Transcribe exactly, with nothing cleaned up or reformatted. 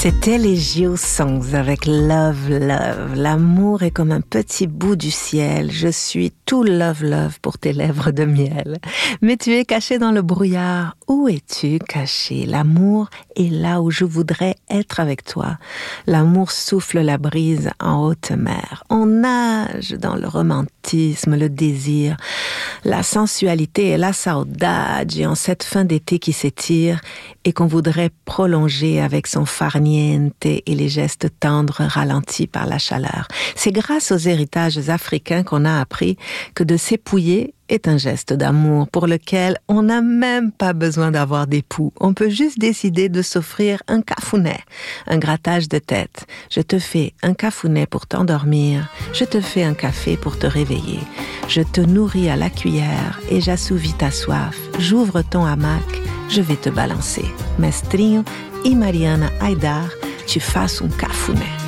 C'était les Geosongs avec Love Love. L'amour est comme un petit bout du ciel. Je suis tout love love pour tes lèvres de miel. Mais tu es caché dans le brouillard. Où es-tu caché? L'amour est là où je voudrais être avec toi. L'amour souffle la brise en haute mer. On nage dans le romantisme, le désir, la sensualité et la saudade en cette fin d'été qui s'étire et qu'on voudrait prolonger avec son farniente et les gestes tendres ralentis par la chaleur. C'est grâce aux héritages africains qu'on a appris que de s'épouiller est un geste d'amour pour lequel on n'a même pas besoin d'avoir d'époux. On peut juste décider de s'offrir un cafounet, un grattage de tête. Je te fais un cafounet pour t'endormir, je te fais un café pour te réveiller. Je te nourris à la cuillère et j'assouvis ta soif. J'ouvre ton hamac, je vais te balancer. Mestrinho e Mariana Aidar, te faço um cafuné.